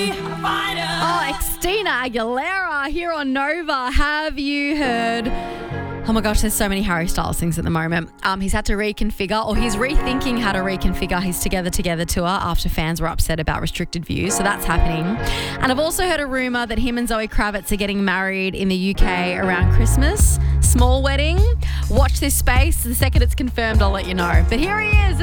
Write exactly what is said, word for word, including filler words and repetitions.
Oh, Christina Aguilera here on Nova. Have you heard? Oh my gosh, there's so many Harry Styles things at the moment. Um, he's had to reconfigure, or he's rethinking how to reconfigure his Together Together tour after fans were upset about restricted views. So that's happening. And I've also heard a rumour that him and Zoe Kravitz are getting married in the U K around Christmas. Small wedding. Watch this space. The second it's confirmed, I'll let you know. But here he is.